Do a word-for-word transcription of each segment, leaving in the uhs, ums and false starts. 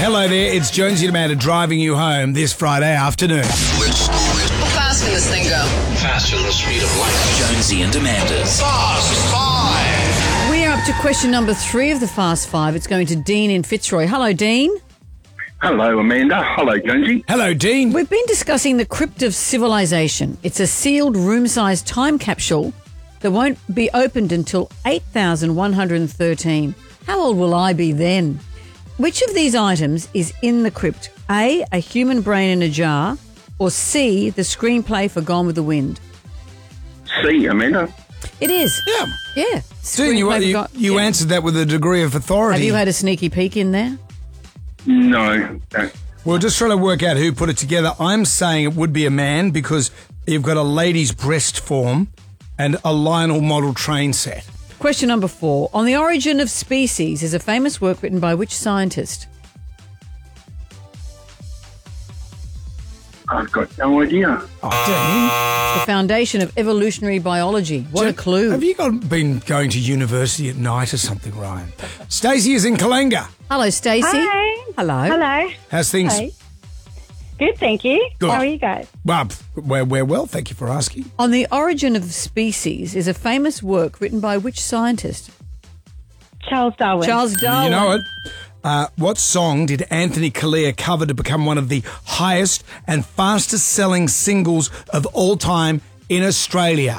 Hello there, it's Jonesy and Amanda driving you home this Friday afternoon. How fast can this thing go? Faster than the speed of light. Jonesy and Amanda's Fast Five. We're up to question number three of the Fast Five. It's going to Dean in Fitzroy. Hello, Dean. Hello, Amanda. Hello, Jonesy. Hello, Dean. We've been discussing the Crypt of Civilization. It's a sealed room-sized time capsule that won't be opened until eight thousand one hundred thirteen. How old will I be then? Which of these items is in the crypt? A, a human brain in a jar, or C, the screenplay for Gone with the Wind? C, Amanda. It is. Yeah. Yeah. Dean, you, Screenplay for you, Gone- you yeah. answered that with a degree of authority. Have you had a sneaky peek in there? No. no. We're just trying to work out who put it together. I'm saying it would be a man because you've got a lady's breast form and a Lionel model train set. Question number four. On the Origin of Species is a famous work written by which scientist? I've got no idea. Oh, The foundation of evolutionary biology. What Dean. a clue. Have you got, been going to university at night or something, Ryan? Stacey is in Kalenga. Hello, Stacey. Hi. Hello. Hello. How's things? Hi. Good, thank you. Good. How are you guys? Well, we're, we're well, thank you for asking. On the Origin of Species is a famous work written by which scientist? Charles Darwin. Charles Darwin. You know it. Uh, what song did Anthony Kalia cover to become one of the highest and fastest selling singles of all time in Australia?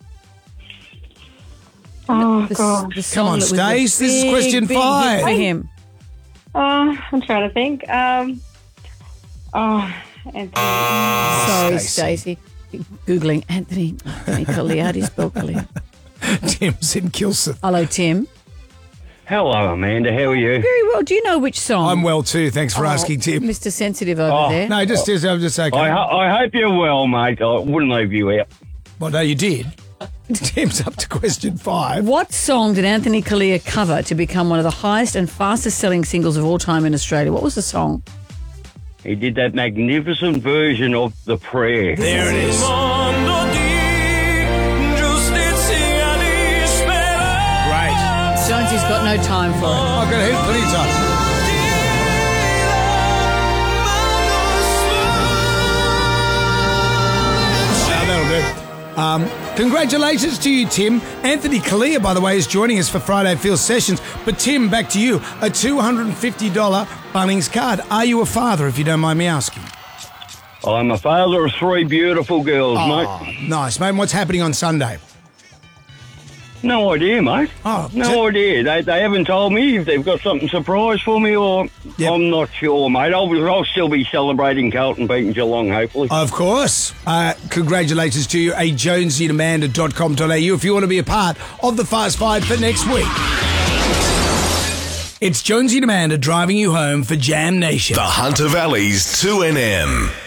Oh, The, God. the song Come on, that was a Stace, this is big, question big five. hit for him. Oh, I'm trying to think. Um, oh, Anthony. Sorry, Stacey. Stacey. Googling Anthony. Anthony Kalia. How do you spell Kalia? Tim's in Kilsyth. Hello, Tim. Hello, Amanda. How are you? Very well. Do you know which song? I'm well too, thanks for Oh, asking, Tim. Mister Sensitive over Oh, there. No, just, just, I'm just okay. I, ho- I hope you're well, mate. I wouldn't leave you out. Well, no, you did. Tim's up to question five. What song did Anthony Kalia cover to become one of the highest and fastest selling singles of all time in Australia? What was the song? He did that magnificent version of The Prayer. There it is. Great. Jonesy's got no time for it. I've got a heap, plenty of time. Now, that'll do. Um, congratulations to you, Tim. Anthony Kalia, by the way, is joining us for Friday Field Sessions. But, Tim, back to you. A two hundred fifty dollars Bunnings card. Are you a father, if you don't mind me asking? I'm a father of three beautiful girls, Oh, mate. nice, mate. What's happening on Sunday? No idea, mate. Oh, no so- idea. They, they haven't told me if they've got something surprise for me or... Yep. I'm not sure, mate. I'll, I'll still be celebrating Carlton beating Geelong, hopefully. Of course. Uh, congratulations to you, a jonesy and amanda dot com dot a u if you want to be a part of the Fast Five for next week. It's Jonesy and Amanda driving you home for Jam Nation. The Hunter Valley's two N M.